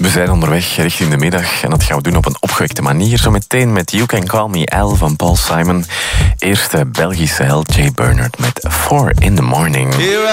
We zijn onderweg richting de middag en dat gaan we doen op een opgewekte manier. Zometeen met You Can Call Me Al van Paul Simon. Eerst de Belgische held Jay Bernard met 4 in the Morning.